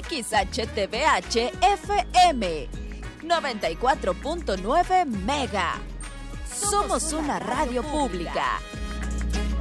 XHTBH FM 94.9 Mega. Somos una radio pública.